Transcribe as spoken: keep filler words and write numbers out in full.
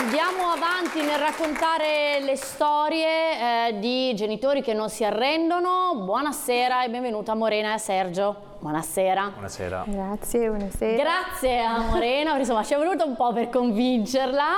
Andiamo avanti nel raccontare le storie eh, di genitori che non si arrendono. Buonasera e benvenuta a Morena e a Sergio. Buonasera. Buonasera. Grazie, buonasera. Grazie a Morena, insomma ci è voluto un po' per convincerla.